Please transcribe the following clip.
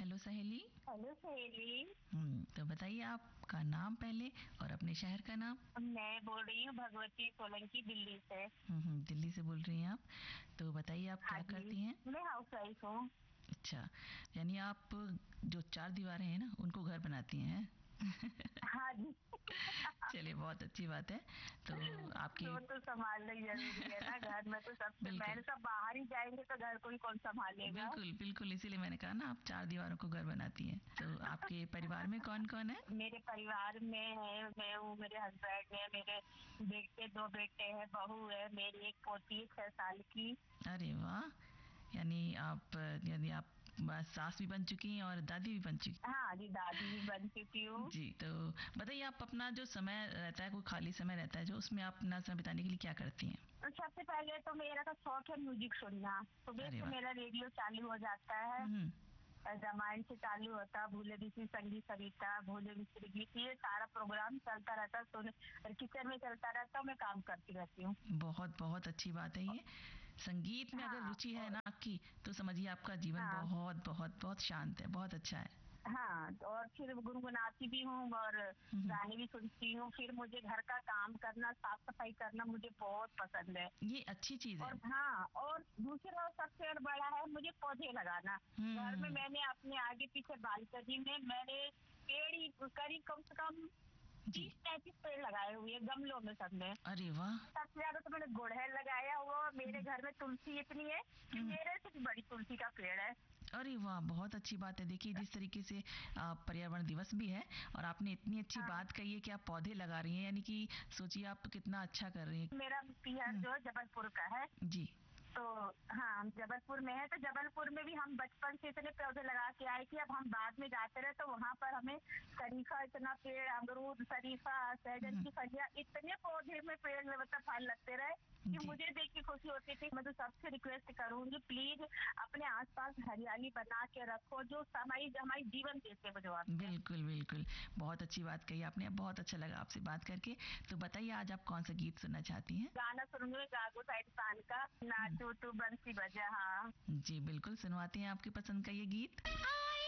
Hello सहेली। Hello सहेली। तो बताइए आपका नाम पहले और अपने शहर का नाम। मैं बोल रही हूँ भगवती सोलंकी, दिल्ली से। दिल्ली से बोल रही हैं आप। तो बताइए आप क्या करती हैं। मैं हाउस वाइफ हूँ। अच्छा, यानी आप जो 4 दीवारें हैं ना उनको घर बनाती हैं। हाँ जी। चलिए, बहुत अच्छी बात है। तो आपकी वो तो संभालना जरूरी है ना, घर में तो सबसे पहले सब बाहर ही जाएंगे तो घर को ही कौन संभालेगा। बिल्कुल बिल्कुल, इसीलिए मैंने कहा ना, आप 4 दीवारों को घर बनाती हैं। तो आपके परिवार में कौन कौन है। मेरे परिवार में है, मैं हूँ, मेरे हस्बैंड है, मेरे बेटे 2 बेटे हैं, बहू है, मेरी एक पोती है 6 साल की। अरे वाह, यानी आप सास भी बन चुकी हैं और दादी भी बन चुकी। हाँ जी, दादी भी बन चुकी हूँ जी। तो बताइए, आप अपना जो समय रहता है, कोई खाली समय रहता है जो, उसमें आप अपना समय बिताने के लिए क्या करती हैं। सबसे पहले तो मेरा तो शौक है म्यूजिक सुनना। सुबह से मेरा रेडियो चालू हो जाता है, रामायण से चालू होता, भूले बिसरी संगीत सरिता, भूले बिसरी गीत, ये सारा प्रोग्राम चलता रहता, सुने और किचन में चलता रहता, मैं काम करती रहती हूँ। बहुत बहुत अच्छी बात है ये। संगीत में अगर रुचि है ना आपकी, तो समझिए आपका जीवन बहुत बहुत बहुत शांत है, बहुत अच्छा है। हाँ, और फिर गुनगुनाती भी हूँ और गाने भी सुनती हूँ। फिर मुझे घर का काम करना, साफ सफाई करना मुझे बहुत पसंद है। ये अच्छी चीज है। और हाँ, और दूसरा सबसे बड़ा है मुझे पौधे लगाना। घर में मैंने अपने आगे पीछे बालकनी में मैंने पेड़ ही करीब कम से कम 30-35 पेड़ लगाए हुए गमलों में, सब में। अरे वाह। सबसे ज्यादा तो मैंने गुड़हल लगाया हुआ। मेरे घर में तुलसी इतनी है कि मेरे से बड़ी तुलसी का पेड़ है। अरे वाह, बहुत अच्छी बात है। देखिए, जिस तरीके से पर्यावरण दिवस भी है और आपने इतनी अच्छी बात कही है कि आप पौधे लगा रही हैं, यानी कि सोचिए आप कितना अच्छा कर रही हैं। मेरा पियर जो है जबलपुर का है जी। तो हाँ, हम जबलपुर में है, तो जबलपुर में भी हम बचपन से इतने पौधे लगा के आए कि अब हम बाद में जाते रहे तो वहाँ पर हमें शरीफा इतना पेड़, अमरूद, शरीफा, सहजन की फलियां, इतने पौधे में पेड़ में मतलब फल लगते रहे कि मुझे देख के खुशी होती थी। मैं तो सबसे रिक्वेस्ट करूंगी, प्लीज अपने आसपास हरियाली बना के रखो, जो हमारी जीवन देते हैं। बिल्कुल बिल्कुल, बहुत अच्छी बात कही आपने। बहुत अच्छा लगा आपसे बात करके। तो बताइए, आज आप कौन सा गीत सुनना चाहती हैं। गाना सुनूंगी गागो साइड पान का, नाचो तू बंसी बजा। हाँ जी बिल्कुल, सुनवाते हैं आपकी पसंद का ये गीत।